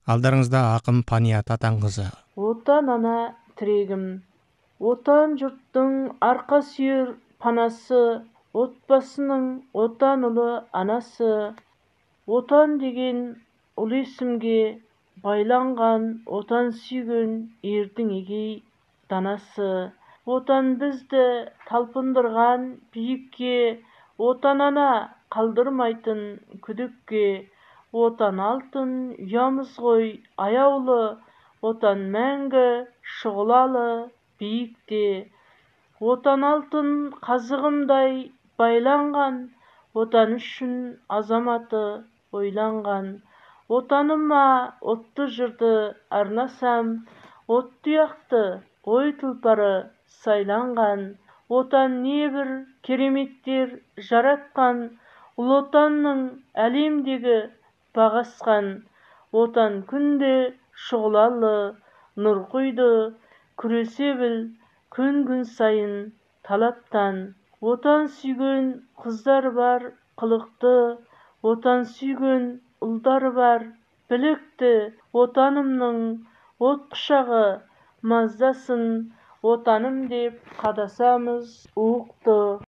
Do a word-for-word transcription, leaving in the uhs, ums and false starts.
Алдарыңызда акын Пания Татаңкызы. Отан ана тірегім, отан жұрттың арқа сүйер панасы, отбасының отан ұлы анасы. Отан деген ұлы есімге байланған, отан сүйген ердің егей данасы. Отан бізді талпындырған биікке, отан ана қалдырмайтын күдікке. Отан алтын ұямыз ғой аяулы, отан мәңгі шұғылалы биікте. Отан алтын қазығымдай байланған, отан үшін азаматы ойланған. Отаныма отты жырды арнасам, от тұяқты ой тұлпары сайланған. Отан небір кереметтер жаратқан, ұлы отанның әлемдегі бағасқан. Отан күнде шұғылалы нұр құйды, күресе біл күн-күн сайын талаптан. Отан сүйген қыздар бар қылықты, отан сүйген ұлдар бар білікті. Отанымның от құшағы маздасын, отаным деп қадасамыз уықты.